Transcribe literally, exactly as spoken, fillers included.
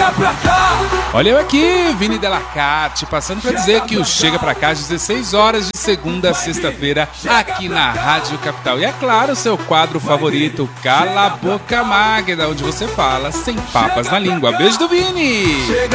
Chega pra cá. Olha eu aqui, Vini Delacarte, passando pra dizer que o Chega Pra Cá às dezesseis horas de segunda a sexta-feira aqui na Rádio Capital. E é claro, seu quadro favorito, Cala a Boca Magda, onde você fala sem papas na língua. Beijo do Vini!